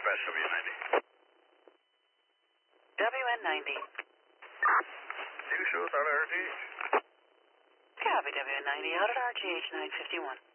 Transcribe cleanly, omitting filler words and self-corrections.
dispatch WN90. WN90. Two shows out of RGH. Copy WN90 out at RGH 951.